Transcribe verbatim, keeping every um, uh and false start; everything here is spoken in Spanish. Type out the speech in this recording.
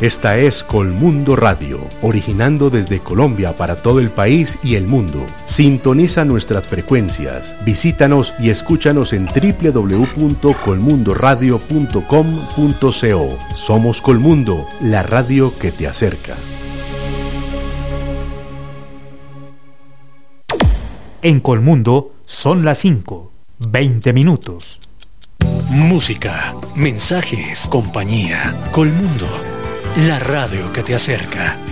Esta es Colmundo Radio, originando desde Colombia para todo el país y el mundo. Sintoniza nuestras frecuencias, visítanos y escúchanos en doble u doble u doble u punto colmundo radio punto com punto co. Somos Colmundo, la radio que te acerca. En Colmundo son las cinco, veinte minutos. Música, mensajes, compañía. Colmundo, la radio que te acerca.